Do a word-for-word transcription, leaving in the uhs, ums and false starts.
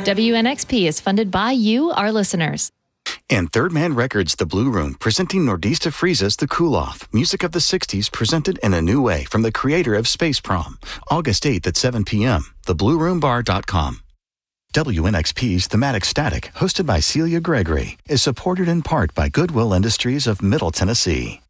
W N X P is funded by you, our listeners. And Third Man Records, The Blue Room, presenting Nordista Frieza's The Cool Off, music of the sixties presented in a new way from the creator of Space Prom, August eighth at seven p.m., the blue room bar dot com. W N X P's Thematic Static, hosted by Celia Gregory, is supported in part by Goodwill Industries of Middle Tennessee.